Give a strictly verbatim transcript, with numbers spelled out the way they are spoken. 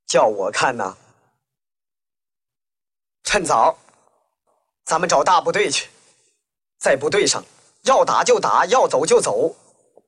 叫我看呐，趁早，咱们找大部队去，在部队上要打就打，要走就走，